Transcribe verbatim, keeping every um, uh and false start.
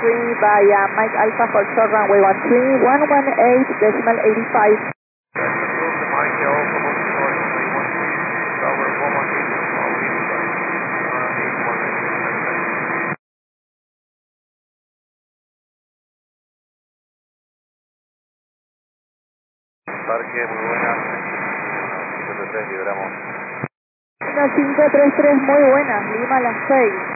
three by uh, Mike Alpha for short runway one three, one one eight decimal eighty-five. Mike Alpha for short runway one three, tower one one eight decimal eighty-five. Parque, muy buena. cinco tres tres, lideramos. cinco tres tres, muy buena, Lima a las seis.